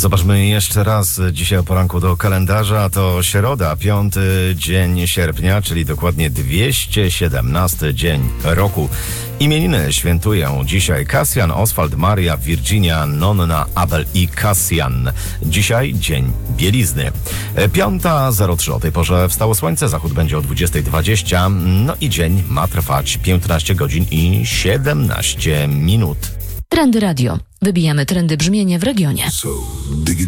Zobaczmy jeszcze raz dzisiaj o poranku do kalendarza. To środa, 5 dzień sierpnia, czyli dokładnie 217 dzień roku. Imieniny świętują dzisiaj Kasjan, Oswald, Maria, Virginia, Nonna, Abel i Kasjan. Dzisiaj dzień bielizny. 5:03 o tej porze wstało słońce, zachód będzie o 20:20, no i dzień ma trwać 15 godzin i 17 minut. Trendy Radio. Wybijamy trendy brzmienia w regionie.